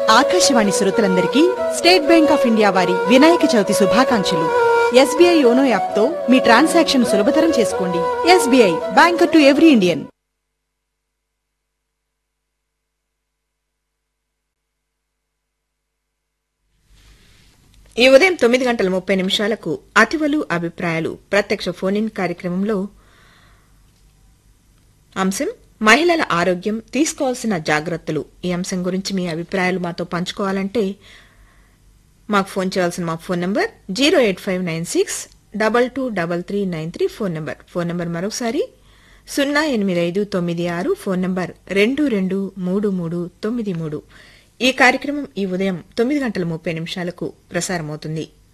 ఆకాశవాణి శ్రోతలందరికీ state bank of India వారి వినాయక చవితి శుభాకాంక్షలు. ఎస్బీఐ యోనో యాప్ తో మీ ట్రాన్సాక్షన్ సులభతరం చేసుకోండి. SBI, banker to every Indian. ఈ ఉదయం 9:30 అతివలు అభిప్రాయాలు ప్రత్యక్ష ఫోన్ ఇన్ కార్యక్రమంలో అంశం మహిళల ఆరోగ్యం, తీసుకోవాల్సిన జాగ్రత్తలు. ఈ అంశం గురించి మీ అభిప్రాయాలు మాతో పంచుకోవాలంటే మాకు ఫోన్ చేయాల్సిన మా ఫోన్ నంబర్ 08596223393 ఫోన్ నంబర్ మరొకసారి 08596 ఫోన్ నంబర్ 223393. ఈ కార్యక్రమం ఈ ఉదయం 9:30 ప్రసారమవుతుంది.